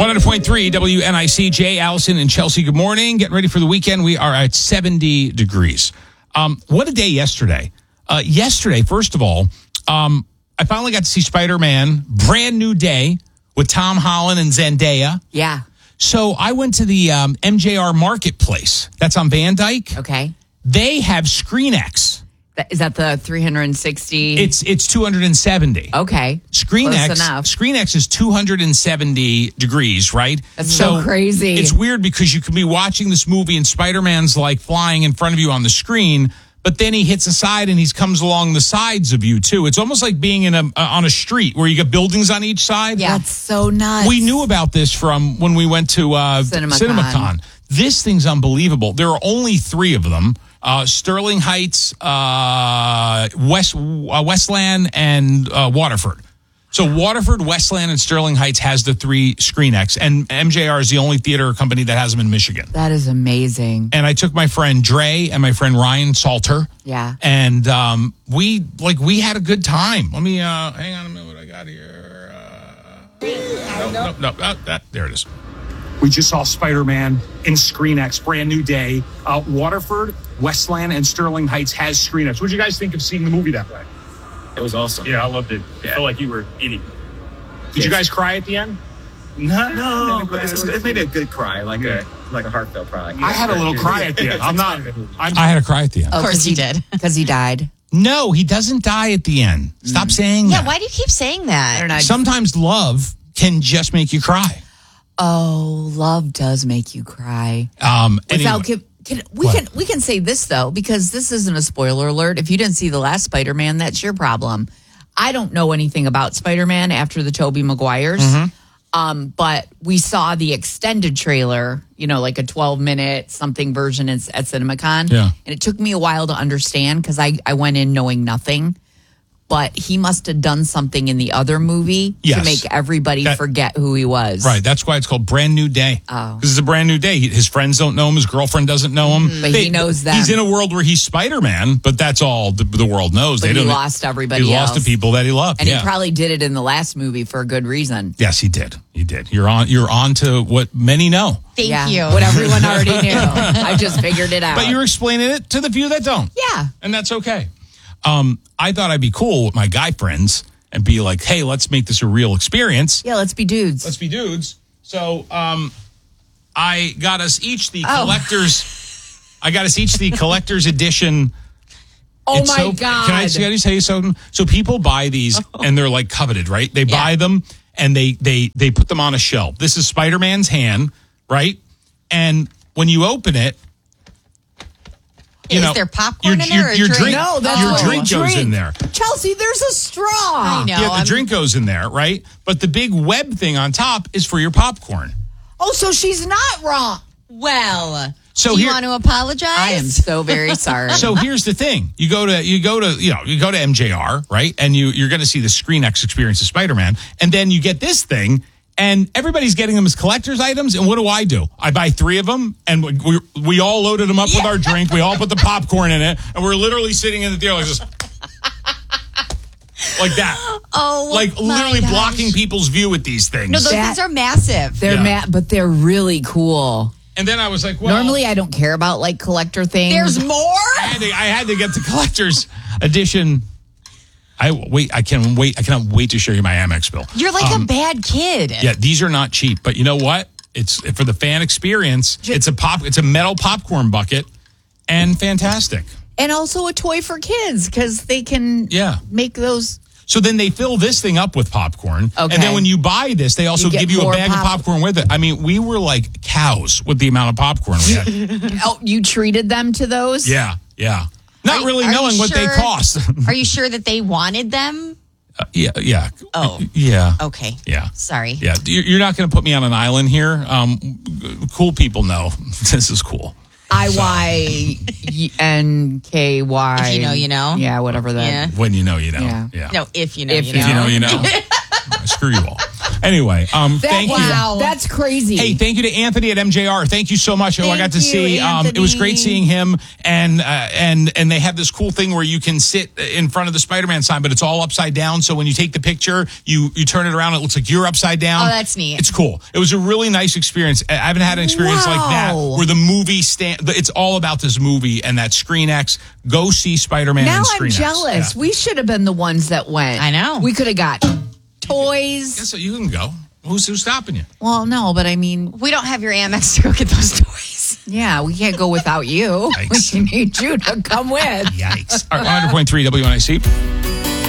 100.3 WNIC, Jay, Allison, and Chelsea. Good morning. Getting ready for the weekend. We are at 70 degrees. What a day yesterday. Yesterday, first of all, I finally got to see Spider-Man, brand new day with Tom Holland and Zendaya. Yeah. So I went to the MJR Marketplace. That's on Van Dyke. Okay. They have ScreenX. Is that the 360? It's 270. Okay. ScreenX is 270 degrees, right? That's so crazy. It's weird because you can be watching this movie and Spider-Man's like flying in front of you on the screen, but then he hits a side and he comes along the sides of you too. It's almost like being on a street where you got buildings on each side. Yeah, that's so nuts. We knew about this from when we went to CinemaCon. This thing's unbelievable. There are only 3 of them. Sterling Heights, Westland, and Waterford. So Waterford, Westland, and Sterling Heights has the 3 ScreenX, and MJR is the only theater company that has them in Michigan. That is amazing. And I took my friend Dre and my friend Ryan Salter. Yeah. And we had a good time. Let me hang on a minute. What I got here? There it is. We just saw Spider-Man in ScreenX, brand new day. Waterford, Westland, and Sterling Heights has ScreenX. What did you guys think of seeing the movie that way? It was awesome. Yeah, I loved it. Yeah. I felt like you were eating. Did you guys cry at the end? No, but it made a good cry, like a heartfelt cry. I had a little cry at the end. I had a cry at the end. Of course you did. Because he died. No, he doesn't die at the end. Stop saying that. Yeah, why do you keep saying that? I don't know. Sometimes love can just make you cry. Oh, love does make you cry. Anyway. We can say this though, because this isn't a spoiler alert. If you didn't see the last Spider-Man, that's your problem. I don't know anything about Spider-Man after the Tobey Maguires. Mm-hmm. But we saw the extended trailer, like a 12-minute something version at CinemaCon. Yeah. And it took me a while to understand because I went in knowing nothing. But he must have done something in the other movie to make everybody forget who he was. Right. That's why it's called Brand New Day. Oh. Because it's a brand new day. His friends don't know him. His girlfriend doesn't know him. But he knows them. He's in a world where he's Spider-Man, but that's all the world knows. But he lost everybody He else. lost the people that he loved. And he probably did it in the last movie for a good reason. Yes, he did. He did. You're on to what many know. Thank you. What everyone already knew. I just figured it out. But you're explaining it to the few that don't. Yeah. And that's okay. I thought I'd be cool with my guy friends and be like, hey, let's make this a real experience. Yeah, let's be dudes. Let's be dudes. So I got us each the collector's edition. Oh my God. Can I tell you something? So people buy these and they're like coveted, right? They buy them and they put them on a shelf. This is Spider-Man's hand, right? And when you open it, is there popcorn in there or your drink? No, that's your drink goes in there. Chelsea, there's a straw. I know. Yeah, the drink goes in there, right? But the big web thing on top is for your popcorn. Oh, so she's not wrong. Well, so do you want to apologize? I am so very sorry. So here's the thing: you go to MJR, right? And you're going to see the ScreenX experience of Spider-Man, and then you get this thing. And everybody's getting them as collector's items. And what do? I buy 3 of them, and we all loaded them up with our drink. We all put the popcorn in it, and we're literally sitting in the theater like this. Like that. Oh, like literally blocking people's view with these things. No, those things are massive. They're but they're really cool. And then I was like, well, normally I don't care about like collector things. There's more? I had to get the collector's edition. I cannot wait to show you my Amex bill. You're like a bad kid. Yeah, these are not cheap, but you know what? It's for the fan experience. It's a metal popcorn bucket, and fantastic. And also a toy for kids because they can make those. So then they fill this thing up with popcorn, okay. And then when you buy this, they also give you a bag of popcorn with it. I mean, we were like cows with the amount of popcorn we had. Oh, you treated them to those? Yeah. Not really knowing what they cost. Are you sure that they wanted them? Yeah. Oh. Yeah. Okay. Yeah. Sorry. Yeah. You're not going to put me on an island here. Cool people know this is cool. IYNKY. If you know, you know. Yeah, whatever that. When you know, you know. Yeah. No, if you know, if you know, you know. Screw you all. Anyway, thank you. Wow, that's crazy. Hey, thank you to Anthony at MJR. Thank you so much. I got to Thank see. you, It was great Anthony. seeing him, and they have this cool thing where you can sit in front of the Spider-Man sign, but it's all upside down. So when you take the picture, you turn it around, it looks like you're upside down. Oh, that's neat. It's cool. It was a really nice experience. I haven't had an experience like that Wow. where the movie it's all about this movie and that ScreenX. Go see Spider-Man Now and I'm ScreenX. jealous. Yeah. We should have been the ones that went. I know. We could have got toys. Yeah, so you can go. Who's stopping you? Well, no, but I mean, We don't have your Amex to go get those toys. yeah, we can't go without you. Yikes. We need you to come with. Yikes. All right, 100.3 WNIC.